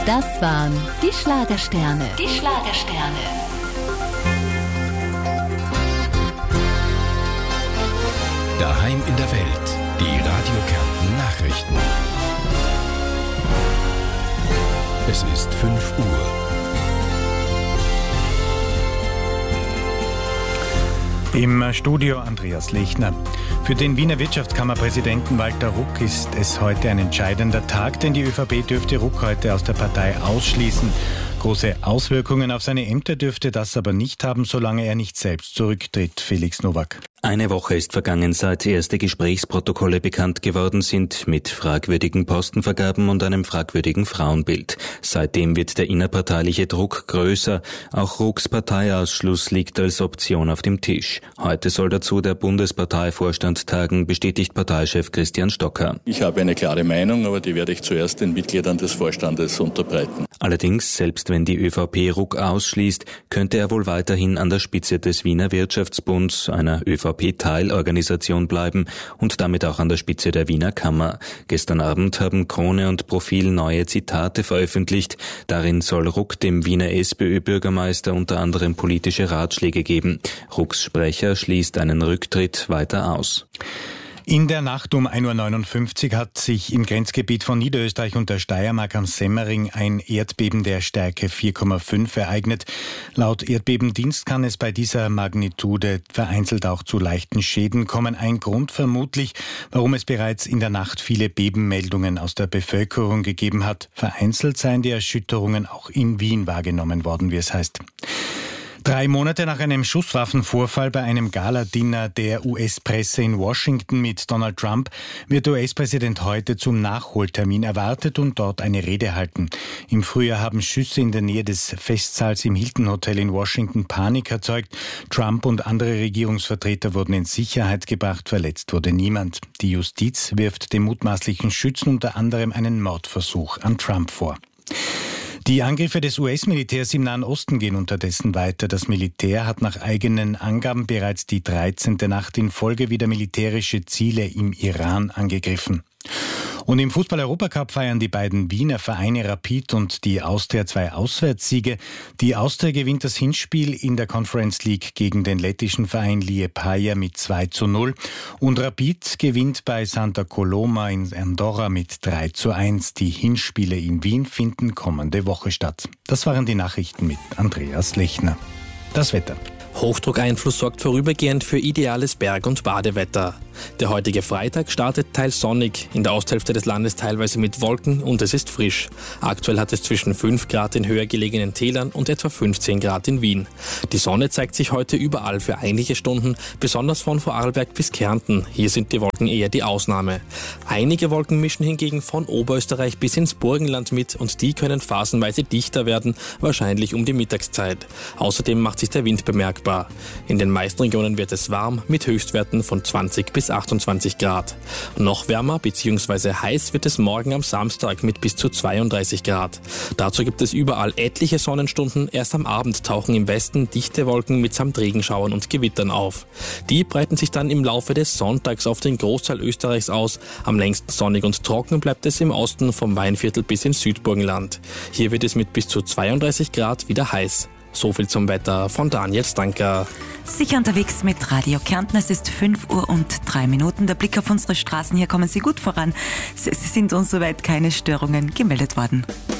Das waren die Schlagersterne. Die Schlagersterne. Daheim in der Welt. Die Radio Kärnten Nachrichten. Es ist 5 Uhr. Im Studio Andreas Lechner. Für den Wiener Wirtschaftskammerpräsidenten Walter Ruck ist es heute ein entscheidender Tag, denn die ÖVP dürfte Ruck heute aus der Partei ausschließen. Große Auswirkungen auf seine Ämter dürfte das aber nicht haben, solange er nicht selbst zurücktritt. Felix Nowak. Eine Woche ist vergangen, seit erste Gesprächsprotokolle bekannt geworden sind, mit fragwürdigen Postenvergaben und einem fragwürdigen Frauenbild. Seitdem wird der innerparteiliche Druck größer. Auch Rucks Parteiausschluss liegt als Option auf dem Tisch. Heute soll dazu der Bundesparteivorstand tagen, bestätigt Parteichef Christian Stocker. Ich habe eine klare Meinung, aber die werde ich zuerst den Mitgliedern des Vorstandes unterbreiten. Allerdings, selbst wenn die ÖVP Ruck ausschließt, könnte er wohl weiterhin an der Spitze des Wiener Wirtschaftsbunds, einer ÖVP-Teilorganisation, bleiben und damit auch an der Spitze der Wiener Kammer. Gestern Abend haben Krone und Profil neue Zitate veröffentlicht. Darin soll Ruck dem Wiener SPÖ-Bürgermeister unter anderem politische Ratschläge geben. Rucks Sprecher schließt einen Rücktritt weiter aus. In der Nacht um 1.59 Uhr hat sich im Grenzgebiet von Niederösterreich und der Steiermark am Semmering ein Erdbeben der Stärke 4,5 ereignet. Laut Erdbebendienst kann es bei dieser Magnitude vereinzelt auch zu leichten Schäden kommen. Ein Grund vermutlich, warum es bereits in der Nacht viele Bebenmeldungen aus der Bevölkerung gegeben hat. Vereinzelt seien die Erschütterungen auch in Wien wahrgenommen worden, wie es heißt. 3 Monate nach einem Schusswaffenvorfall bei einem Galadinner der US-Presse in Washington mit Donald Trump wird US-Präsident heute zum Nachholtermin erwartet und dort eine Rede halten. Im Frühjahr haben Schüsse in der Nähe des Festsaals im Hilton Hotel in Washington Panik erzeugt. Trump und andere Regierungsvertreter wurden in Sicherheit gebracht, verletzt wurde niemand. Die Justiz wirft dem mutmaßlichen Schützen unter anderem einen Mordversuch an Trump vor. Die Angriffe des US-Militärs im Nahen Osten gehen unterdessen weiter. Das Militär hat nach eigenen Angaben bereits die 13. Nacht in Folge wieder militärische Ziele im Iran angegriffen. Und im Fußball-Europacup feiern die beiden Wiener Vereine Rapid und die Austria 2 Auswärtssiege. Die Austria gewinnt das Hinspiel in der Conference League gegen den lettischen Verein Liepaja mit 2:0 und Rapid gewinnt bei Santa Coloma in Andorra mit 3:1. Die Hinspiele in Wien finden kommende Woche statt. Das waren die Nachrichten mit Andreas Lechner. Das Wetter. Hochdruckeinfluss sorgt vorübergehend für ideales Berg- und Badewetter. Der heutige Freitag startet teils sonnig, in der Osthälfte des Landes teilweise mit Wolken und es ist frisch. Aktuell hat es zwischen 5 Grad in höher gelegenen Tälern und etwa 15 Grad in Wien. Die Sonne zeigt sich heute überall für einige Stunden, besonders von Vorarlberg bis Kärnten. Hier sind die Wolken eher die Ausnahme. Einige Wolken mischen hingegen von Oberösterreich bis ins Burgenland mit und die können phasenweise dichter werden, wahrscheinlich um die Mittagszeit. Außerdem macht sich der Wind bemerkbar. In den meisten Regionen wird es warm mit Höchstwerten von 20 bis 28 Grad. Noch wärmer bzw. heiß wird es morgen am Samstag mit bis zu 32 Grad. Dazu gibt es überall etliche Sonnenstunden. Erst am Abend tauchen im Westen dichte Wolken mitsamt Regenschauern und Gewittern auf. Die breiten sich dann im Laufe des Sonntags auf den Großteil Österreichs aus. Am längsten sonnig und trocken bleibt es im Osten vom Weinviertel bis ins Südburgenland. Hier wird es mit bis zu 32 Grad wieder heiß. So viel zum Wetter von Daniel Stanker. Sicher unterwegs mit Radio Kärnten. Es ist 5:03. Der Blick auf unsere Straßen. Hier kommen Sie gut voran. Es sind uns soweit keine Störungen gemeldet worden.